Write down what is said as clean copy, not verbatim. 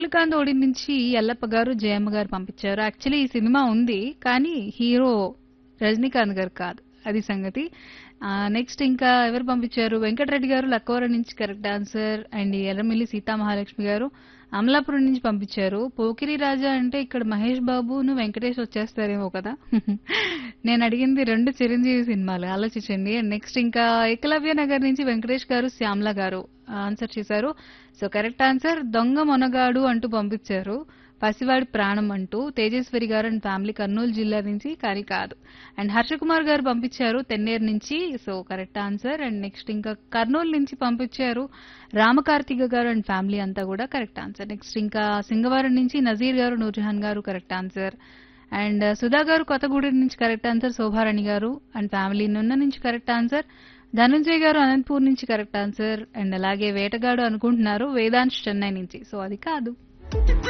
'ఉల్లికాందోడి' నుంచి యల్లప్ప గారు, జయమ్మ గారు పంపించారు. యాక్చువల్లీ ఈ సినిమా ఉంది. కానీ హీరో రజనీకాంత్ గారు కాదు. అది సంగతి. నెక్స్ట్ ఇంకా ఎవరు పంపించారు? వెంకటరెడ్డి గారు లక్కవరం నుంచి correct answer. And Erramilli Sitamahalakshmi గారు అమలాపురం నుంచి పంపించారు. పోకిరి రాజా అంటే ఇక్కడ మహేష్ బాబును వెంకటేష్ వచ్చేస్తారేమో కదా. నేను అడిగింది 2 చిరంజీవి సినిమాలు, ఆలోచించండి. అండ్ నెక్స్ట్ ఇంకా ఏకలవ్య నగర్ నుంచి వెంకటేష్ గారు, శ్యామల గారు ఆన్సర్ చేశారు. సో కరెక్ట్ ఆన్సర్ దొంగ మొనగాడు అంటూ పంపించారు. పసివాడి ప్రాణం అంటూ తేజేశ్వరి గారు అండ్ ఫ్యామిలీ కర్నూలు జిల్లా నుంచి, కానీ కాదు. అండ్ హర్షకుమార్ గారు పంపించారు తెన్నేరు నుంచి. So correct answer. And next ఇంకా కర్నూలు నుంచి పంపించారు రామకార్తిక గారు అండ్ ఫ్యామిలీ అంతా కూడా కరెక్ట్ ఆన్సర్. నెక్స్ట్ ఇంకా సింగవరం నుంచి నజీర్ గారు, నూర్జహాన్ గారు కరెక్ట్ ఆన్సర్. అండ్ సుధా గారు కొత్తగూడెం నుంచి కరెక్ట్ ఆన్సర్. శోభారాణి గారు అండ్ ఫ్యామిలీ నున్న నుంచి కరెక్ట్ ఆన్సర్. ధనంజయ్ గారు అనంతపూర్ నుంచి కరెక్ట్ ఆన్సర్. అండ్ అలాగే వేటగాడు అనుకుంటున్నారు వేదాంశ్ చెన్నై నుంచి. సో అది కాదు.